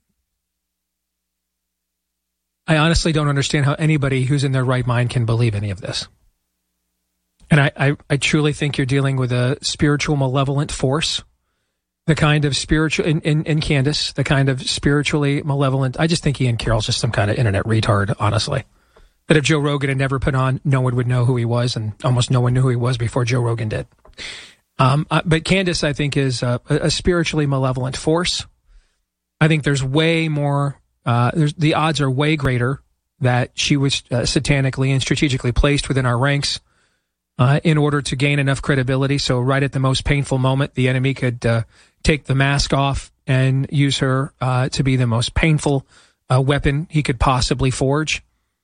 I honestly don't understand how anybody who's in their right mind can believe any of this. And I, I, I truly think you're dealing with a spiritual malevolent force the kind of spiritual, in, in, in Candace, the kind of spiritually malevolent. I just think Ian Carroll's just some kind of internet retard, honestly. That if Joe Rogan had never put on, no one would know who he was, and almost no one knew who he was before Joe Rogan did. Um, uh, but Candace, I think, is a, a spiritually malevolent force. I think there's way more, uh, there's, the odds are way greater that she was uh, satanically and strategically placed within our ranks uh, in order to gain enough credibility. So right at the most painful moment, the enemy could uh, take the mask off and use her uh, to be the most painful uh, weapon he could possibly forge.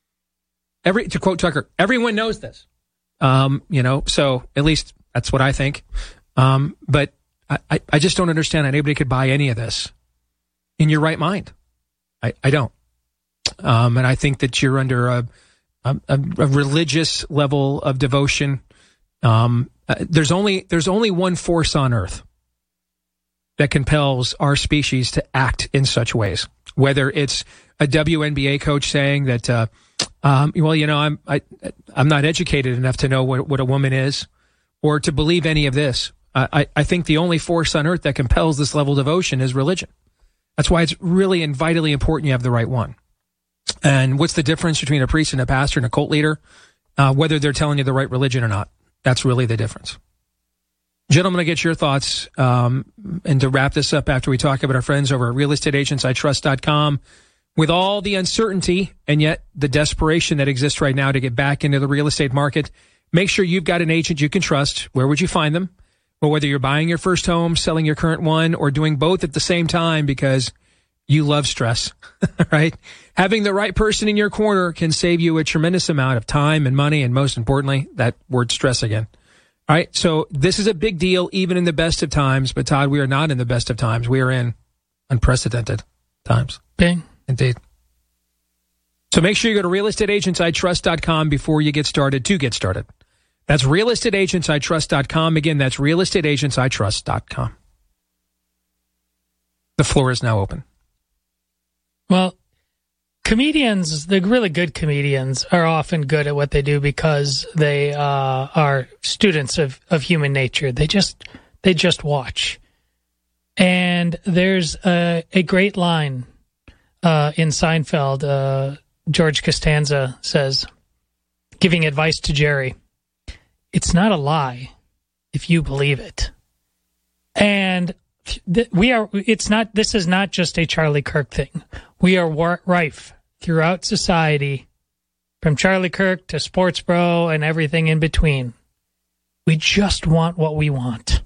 Every, to quote Tucker, everyone knows this. Um, you know, so at least that's what I think. Um, but I, I just don't understand how anybody could buy any of this in your right mind. I, I don't. Um, and I think that you're under a, a, a religious level of devotion. Um, uh, there's only, there's only one force on earth that compels our species to act in such ways, whether it's a W N B A coach saying that, uh, Um, well, you know, I'm I, I'm not educated enough to know what, what a woman is, or to believe any of this. Uh, I I think the only force on earth that compels this level of devotion is religion. That's why it's really and vitally important you have the right one. And what's the difference between a priest and a pastor and a cult leader? Uh, whether they're telling you the right religion or not. That's really the difference. Gentlemen, I get your thoughts. Um, and to wrap this up, after we talk about our friends over at real estate agents I trust dot com. With all the uncertainty and yet the desperation that exists right now to get back into the real estate market, make sure you've got an agent you can trust. Where would you find them? Well, whether you're buying your first home, selling your current one, or doing both at the same time because you love stress, right? Having the right person in your corner can save you a tremendous amount of time and money, and most importantly, that word stress again. All right, so this is a big deal even in the best of times, but Todd, we are not in the best of times. We are in unprecedented times. Bing. Indeed. So make sure you go to real estate agents I trust dot com before you get started to get started. That's real estate agents I trust dot com. Again, that's real estate agents I trust dot com. The floor is now open. Well, comedians, the really good comedians, are often good at what they do because they uh, are students of, of human nature. They just they just watch. And there's a, a great line Uh, in Seinfeld, uh, George Costanza says, giving advice to Jerry, it's not a lie if you believe it. And th- we are, it's not, this is not just a Charlie Kirk thing. We are war- rife throughout society, from Charlie Kirk to Sports Bro and everything in between. We just want what we want.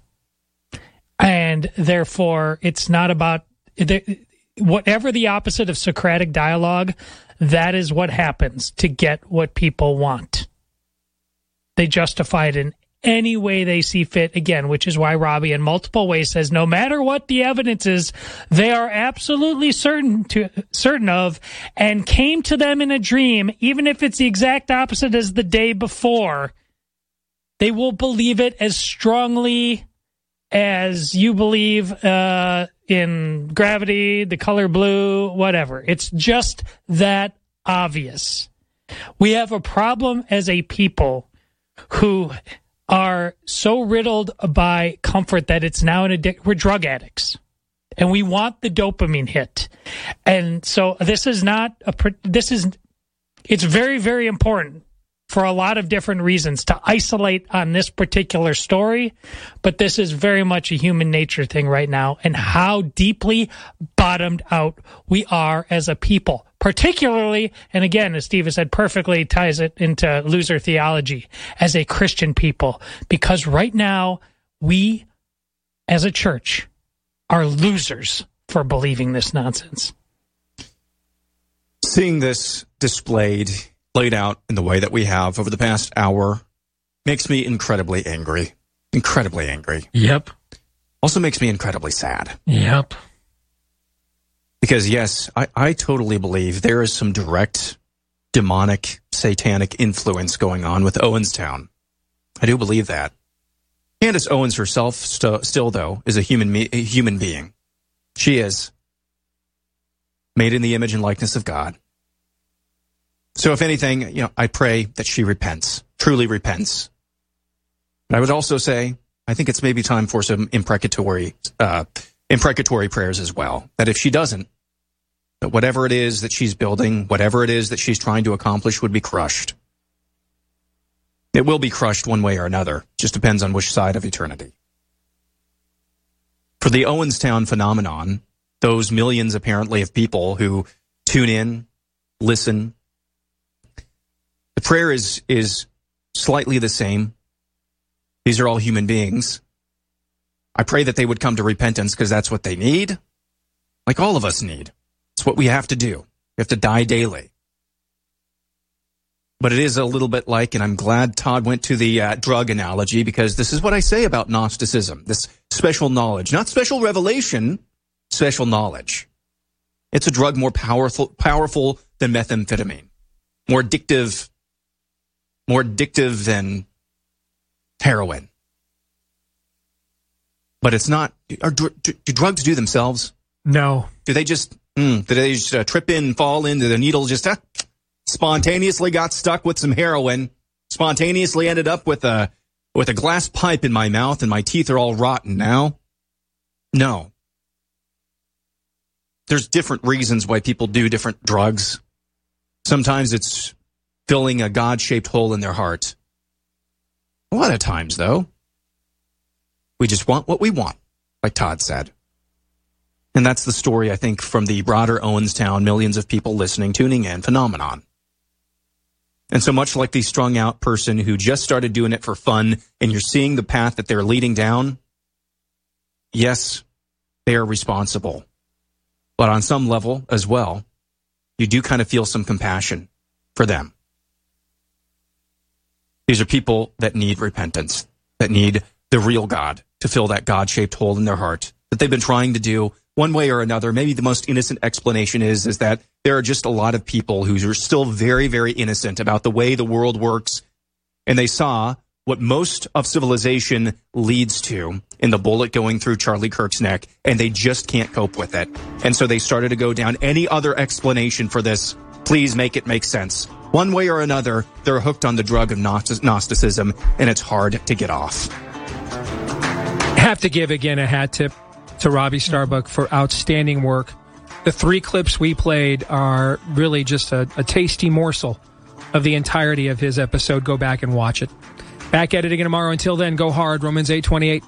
And therefore, it's not about, whatever the opposite of Socratic dialogue, that is what happens to get what people want. They justify it in any way they see fit, again, which is why Robbie in multiple ways says no matter what the evidence is, they are absolutely certain to certain of and came to them in a dream, even if it's the exact opposite as the day before, they will believe it as strongly as you believe uh, in gravity, the color blue, whatever. It's just that obvious. We have a problem as a people who are so riddled by comfort that it's now an addiction. We're drug addicts, and we want the dopamine hit. And so this is not a. This is. It's very, very important for a lot of different reasons to isolate on this particular story, but this is very much a human nature thing right now, and how deeply bottomed out we are as a people, particularly, and again, as Steve has said, perfectly ties it into loser theology, as a Christian people, because right now we, as a church, are losers for believing this nonsense. Seeing this displayed laid out in the way that we have over the past hour makes me incredibly angry. Incredibly angry. Yep. Also makes me incredibly sad. Yep. Because, yes, I, I totally believe there is some direct demonic, satanic influence going on with Owenstown. I do believe that. Candace Owens herself st- still, though, is a human, me- a human being. She is made in the image and likeness of God. So if anything, you know, I pray that she repents, truly repents. But I would also say I think it's maybe time for some imprecatory, uh, imprecatory prayers as well. That if she doesn't, that whatever it is that she's building, whatever it is that she's trying to accomplish would be crushed. It will be crushed one way or another. Just depends on which side of eternity. For the Owenstown phenomenon, those millions apparently of people who tune in, listen, the prayer is is slightly the same. These are all human beings. I pray that they would come to repentance because that's what they need, like all of us need. It's what we have to do. We have to die daily. But it is a little bit like, and I'm glad Todd went to the uh, drug analogy, because this is what I say about Gnosticism, this special knowledge, not special revelation, special knowledge. It's a drug more powerful, powerful than methamphetamine, more addictive, more addictive than heroin. But it's not. Are, do, do drugs do themselves? No. Do they just? Mm, do they just uh, trip in, fall into the needle? Just uh, spontaneously got stuck with some heroin. Spontaneously ended up with a with a glass pipe in my mouth, and my teeth are all rotten now. No. There's different reasons why people do different drugs. Sometimes it's filling a God-shaped hole in their heart. A lot of times, though, we just want what we want, like Todd said. And that's the story, I think, from the broader Owenstown, millions of people listening, tuning in phenomenon. And so much like the strung-out person who just started doing it for fun, and you're seeing the path that they're leading down, yes, they are responsible. But on some level as well, you do kind of feel some compassion for them. These are people that need repentance, that need the real God to fill that God-shaped hole in their heart that they've been trying to do one way or another. Maybe the most innocent explanation is, is that there are just a lot of people who are still very, very innocent about the way the world works, and they saw what most of civilization leads to in the bullet going through Charlie Kirk's neck, and they just can't cope with it. And so they started to go down any other explanation for this. Please make it make sense. One way or another, they're hooked on the drug of Gnosticism, and it's hard to get off. Have to give again a hat tip to Robbie Starbuck for outstanding work. The three clips we played are really just a, a tasty morsel of the entirety of his episode. Go back and watch it. Back at it again tomorrow. Until then, go hard. Romans eight twenty-eight.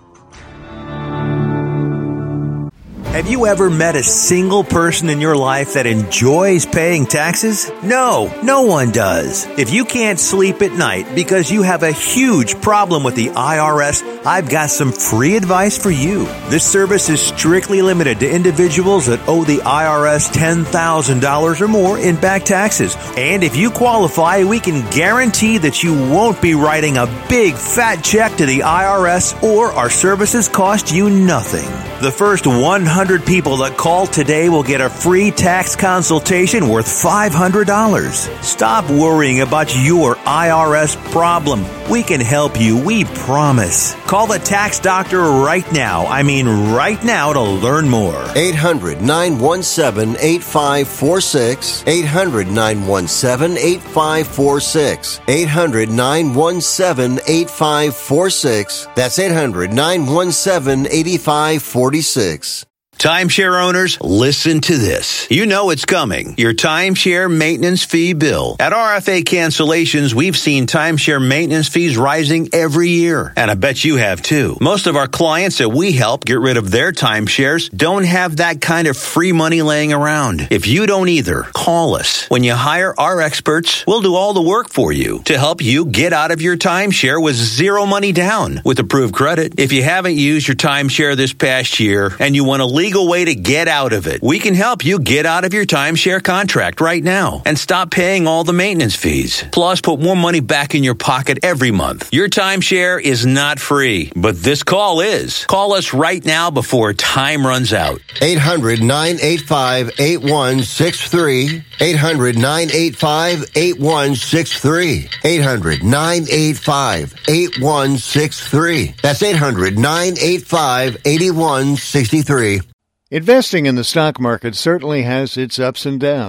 Have you ever met a single person in your life that enjoys paying taxes? No, no one does. If you can't sleep at night because you have a huge problem with the I R S, I've got some free advice for you. This service is strictly limited to individuals that owe the I R S ten thousand dollars or more in back taxes. And if you qualify, we can guarantee that you won't be writing a big fat check to the I R S, or our services cost you nothing. The first one hundred people that call today will get a free tax consultation worth five hundred dollars. Stop worrying about your I R S problem. We can help you, we promise. Call the tax doctor right now. I mean right now to learn more. eight hundred, nine one seven, eight five four six. eight hundred, nine one seven, eight five four six. eight hundred, nine one seven, eight five four six. That's eight hundred, nine one seven, eight five four six. Timeshare owners, listen to this. You know it's coming. Your timeshare maintenance fee bill. At R F A Cancellations, we've seen timeshare maintenance fees rising every year. And I bet you have too. Most of our clients that we help get rid of their timeshares don't have that kind of free money laying around. If you don't either, call us. When you hire our experts, we'll do all the work for you to help you get out of your timeshare with zero money down with approved credit. If you haven't used your timeshare this past year and you want to leave legal way to get out of it. We can help you get out of your timeshare contract right now and stop paying all the maintenance fees. Plus, put more money back in your pocket every month. Your timeshare is not free, but this call is. Call us right now before time runs out. eight hundred, nine eight five, eight one six three. eight hundred, nine eight five, eight one six three. eight hundred, nine eight five, eight one six three. That's eight hundred, nine eight five, eight one six three. Investing in the stock market certainly has its ups and downs.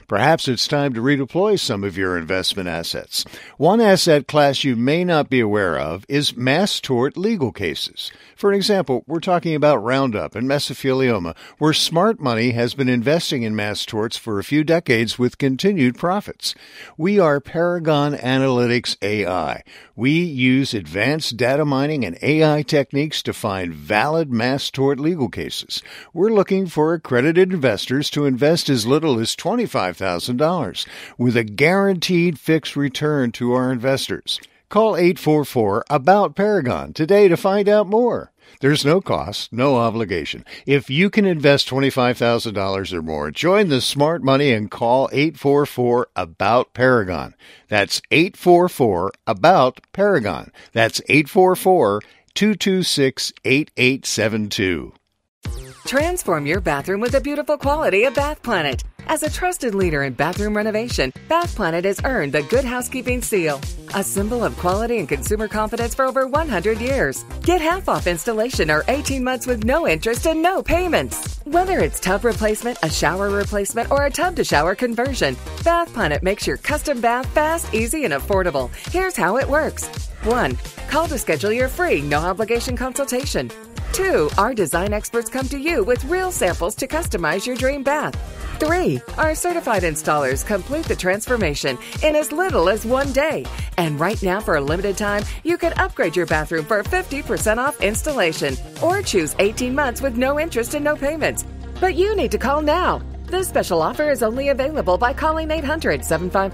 Perhaps it's time to redeploy some of your investment assets. One asset class you may not be aware of is mass tort legal cases. For example, we're talking about Roundup and mesothelioma, where smart money has been investing in mass torts for a few decades with continued profits. We are Paragon Analytics A I. We use advanced data mining and A I techniques to find valid mass tort legal cases. We're looking for accredited investors to invest as little as twenty-five thousand dollars with a guaranteed fixed return to our investors. Call eight four four, A B O U T, Paragon today to find out more. There's no cost, no obligation. If you can invest twenty-five thousand dollars or more, join the smart money and call eight four four, A B O U T, Paragon. That's eight four four, A B O U T, Paragon. That's eight four four, two two six, eight eight seven two. Transform your bathroom with the beautiful quality of Bath Planet. As a trusted leader in bathroom renovation, Bath Planet has earned the Good Housekeeping seal, a symbol of quality and consumer confidence for over one hundred years. Get half off installation or eighteen months with no interest and no payments. Whether it's tub replacement, a shower replacement, or a tub-to-shower conversion, Bath Planet makes your custom bath fast, easy, and affordable. Here's how it works. One, call to schedule your free, no-obligation consultation. Two, our design experts come to you with real samples to customize your dream bath. Three, our certified installers complete the transformation in as little as one day. And right now, for a limited time, you can upgrade your bathroom for fifty percent off installation or choose eighteen months with no interest and no payments. But you need to call now. This special offer is only available by calling eight hundred, seven five